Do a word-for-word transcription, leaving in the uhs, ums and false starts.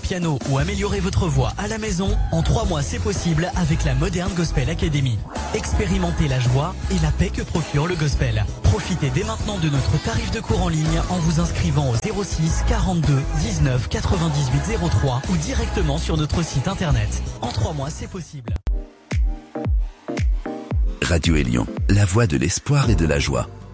piano ou améliorer votre voix à la maison, en trois mois c'est possible avec la Modern Gospel Academy. Expérimentez la joie et la paix que procure le gospel. Profitez dès maintenant de notre tarif de cours en ligne en vous inscrivant au zéro six quarante-deux dix-neuf quatre-vingt-dix-huit zéro trois ou directement sur notre site internet. En trois mois c'est possible. Radio Élion, la voix de l'espoir et de la joie.